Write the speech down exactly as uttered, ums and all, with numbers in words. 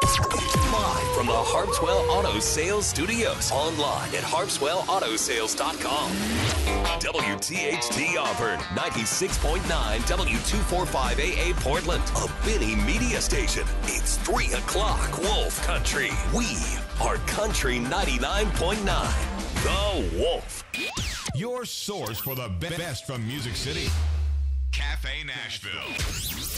Live from the Harpswell Auto Sales Studios. Online at harpswell auto sales dot com. W T H T Auburn, ninety-six point nine W two forty-five A A Portland. A Benny Media Station. It's three o'clock Wolf Country. We are Country ninety-nine point nine. The Wolf. Your source for the be- best from Music City. Cafe Nashville.